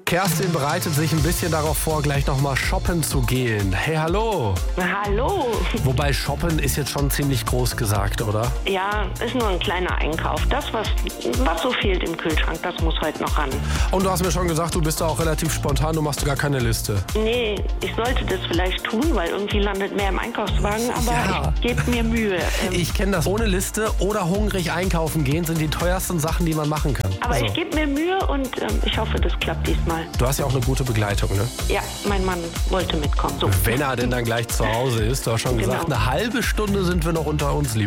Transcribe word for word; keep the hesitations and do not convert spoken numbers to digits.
Kerstin bereitet sich ein bisschen darauf vor, gleich nochmal shoppen zu gehen. Hey, hallo. Hallo. Wobei shoppen ist jetzt schon ziemlich groß gesagt, oder? Ja, ist nur ein kleiner Einkauf. Das, was, was so fehlt im Kühlschrank, das muss heute noch ran. Und du hast mir schon gesagt, du bist da auch relativ spontan, du machst gar keine Liste. Nee, ich sollte das vielleicht tun, weil irgendwie landet mehr im Einkaufswagen, aber Ja. ich gebe mir Mühe. Ähm, Ich kenne das. Ohne Liste oder hungrig einkaufen gehen sind die teuersten Sachen, die man machen kann. aber So. ich gebe mir Mühe und ähm, ich hoffe, das klappt diesmal. Du hast ja auch eine gute Begleitung, ne? Ja, mein Mann wollte mitkommen. So. Wenn er denn dann gleich zu Hause ist, du hast schon gesagt, Genau. eine halbe Stunde sind wir noch unter uns, liebe